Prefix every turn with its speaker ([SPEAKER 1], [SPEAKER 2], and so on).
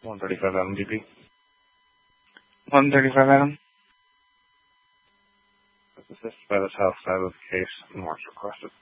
[SPEAKER 1] 135 Adam DP. 135 Adam. Assisted by the south side of the case, marks requested.